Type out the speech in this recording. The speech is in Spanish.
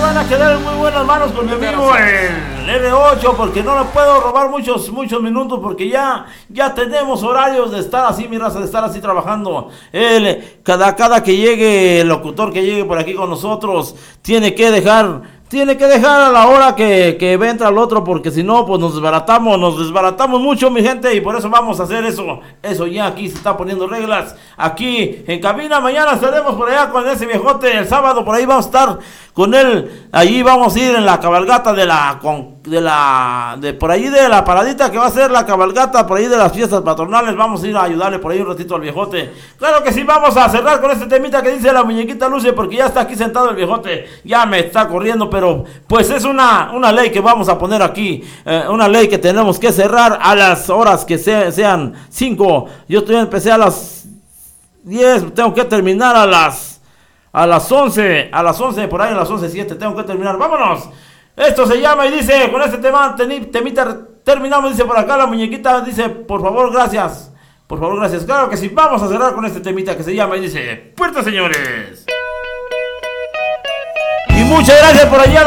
van a quedar en muy buenas manos con mi amigo el R8, porque no le puedo robar muchos minutos, porque ya tenemos horarios de estar así, mi raza, de estar así trabajando. Cada que llegue el locutor que llegue por aquí con nosotros, tiene que dejar a la hora que entra el otro, porque si no, pues nos desbaratamos mucho, mi gente, y por eso vamos a hacer eso ya aquí se está poniendo reglas, aquí en cabina. Mañana estaremos por allá con ese viejote, el sábado por ahí vamos a estar con él, allí vamos a ir en la cabalgata por ahí de la paradita que va a ser la cabalgata, por ahí de las fiestas patronales, vamos a ir a ayudarle por ahí un ratito al viejote. Claro que sí, vamos a cerrar con este temita que dice la muñequita Luce, porque ya está aquí sentado el viejote, ya me está corriendo, pero pues es una ley que vamos a poner aquí, una ley que tenemos que cerrar a las horas que sean 5, yo empecé a las 10, tengo que terminar a las 11, por ahí a las 11:07 tengo que terminar. Vámonos. Esto se llama y dice, con este temita terminamos, dice por acá la muñequita, dice, por favor, gracias. Claro que sí, vamos a cerrar con este temita que se llama y dice, puerta, señores. Y muchas gracias por allá.